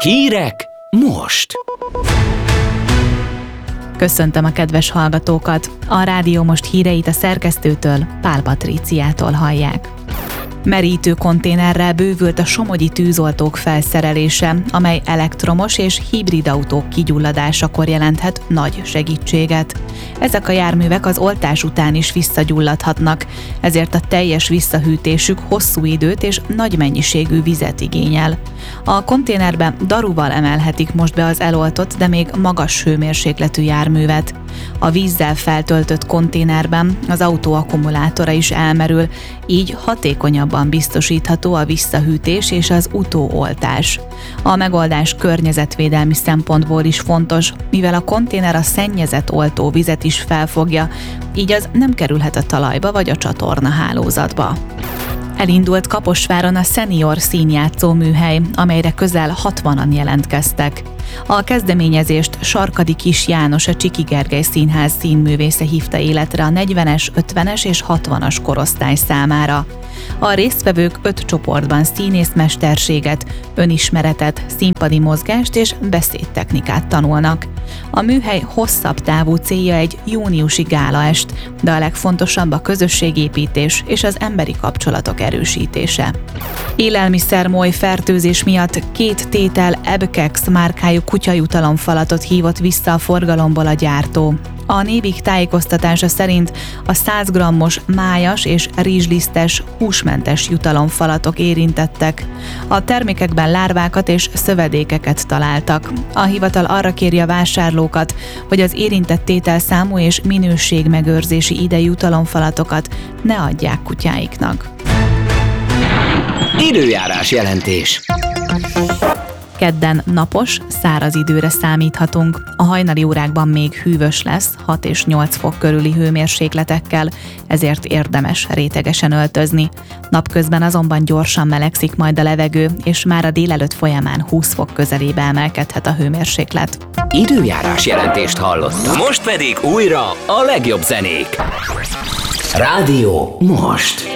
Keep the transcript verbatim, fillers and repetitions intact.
Hírek most! Köszöntöm a kedves hallgatókat! A Rádió Most híreit a szerkesztőtől, Pál Patríciától hallják. Merítő konténerrel bővült a somogyi tűzoltók felszerelése, amely elektromos és hibrid autók kigyulladásakor jelenthet nagy segítséget. Ezek a járművek az oltás után is visszagyulladhatnak, ezért a teljes visszahűtésük hosszú időt és nagy mennyiségű vizet igényel. A konténerben daruval emelhetik most be az eloltott, de még magas hőmérsékletű járművet. A vízzel feltöltött konténerben az autó akkumulátora is elmerül, így hatékonyabban biztosítható a visszahűtés és az utóoltás. A megoldás környezetvédelmi szempontból is fontos, mivel a konténer a szennyezett oltóvizet is felfogja, így az nem kerülhet a talajba vagy a csatornahálózatba. Elindult Kaposváron a Senior színjátszó műhely, amelyre közel hatvanan jelentkeztek. A kezdeményezést Sarkadi Kis János, a Csiki Gergely Színház színművésze hívta életre a negyvenes, ötvenes és hatvanas korosztály számára. A résztvevők öt csoportban színészmesterséget, önismeretet, színpadi mozgást és beszédtechnikát tanulnak. A műhely hosszabb távú célja egy júniusi gálaest, de a legfontosabb a közösségépítés és az emberi kapcsolatok erősítése. Élelmiszermoly fertőzés miatt két tétel Ebkex márkájú kutyajutalomfalatot hívott vissza a forgalomból a gyártó. A Nébik tájékoztatása szerint a száz grammos májas és rizslisztes húsmentes jutalomfalatok érintettek. A termékekben lárvákat és szövedékeket találtak. A hivatal arra kéri a vásárlókat, hogy az érintett tételszámú és minőségmegőrzési idejű jutalomfalatokat ne adják kutyáiknak. Időjárás jelentés. Kedden napos, száraz időre számíthatunk. A hajnali órákban még hűvös lesz, hat és nyolc fok körüli hőmérsékletekkel, ezért érdemes rétegesen öltözni. Napközben azonban gyorsan melegszik majd a levegő, és már a délelőtt folyamán húsz fok közelébe emelkedhet a hőmérséklet. Időjárás jelentést hallottak. Most pedig újra a legjobb zenék. Rádió Most.